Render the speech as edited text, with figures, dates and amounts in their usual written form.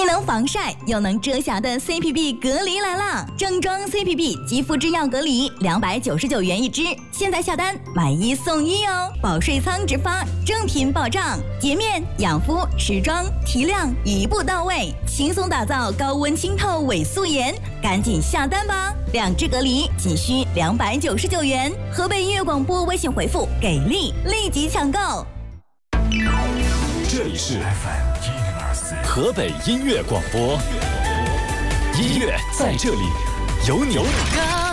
既能防晒又能遮瑕的 CPB 隔离来啦！正装 CPB 肌肤之钥隔离299元一支，现在下单买1送1哦！保税仓直发，正品保障，洁面、养肤、持妆、提亮一步到位，轻松打造高温清透伪素颜，赶紧下单吧！2支隔离仅需299元，河北音乐广播微信回复“给力”立即抢购。 这里是 FM 河北音乐广播，音乐在这里有你。